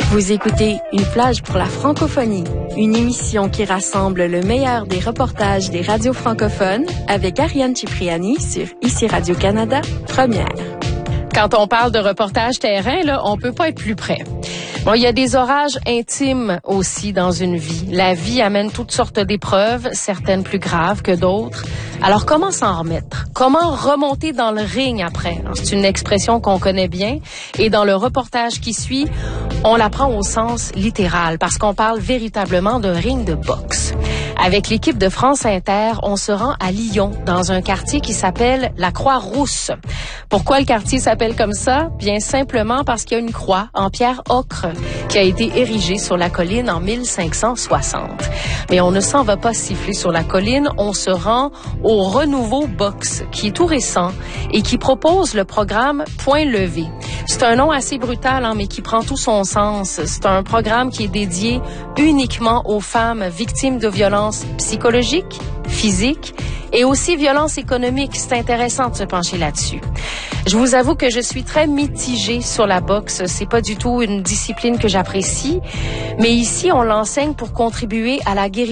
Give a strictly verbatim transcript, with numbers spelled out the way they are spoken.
Vous écoutez Une plage pour la francophonie, une émission qui rassemble le meilleur des reportages des radios francophones avec Ariane Cipriani sur Ici Radio-Canada, première. Quand on parle de reportage terrain, là, on peut pas être plus près. Bon, il y a des orages intimes aussi dans une vie. La vie amène toutes sortes d'épreuves, certaines plus graves que d'autres. Alors, comment s'en remettre? Comment remonter dans le ring après? C'est une expression qu'on connaît bien. Et dans le reportage qui suit, on la prend au sens littéral parce qu'on parle véritablement d'un ring de boxe. Avec l'équipe de France Inter, on se rend à Lyon, dans un quartier qui s'appelle la Croix-Rousse. Pourquoi le quartier s'appelle comme ça? Bien simplement parce qu'il y a une croix en pierre ocre qui a été érigée sur la colline en mille cinq cent soixante. Mais on ne s'en va pas siffler sur la colline, on se rend au Renouveau Boxe, qui est tout récent et qui propose le programme Point Levé. C'est un nom assez brutal, hein, mais qui prend tout son sens. C'est un programme qui est dédié uniquement aux femmes victimes de violences psychologiques, physiques et aussi violences économiques. C'est intéressant de se pencher là-dessus. Je vous avoue que je suis très mitigée sur la boxe. C'est pas du tout une discipline que j'apprécie, mais ici, on l'enseigne pour contribuer à la guérison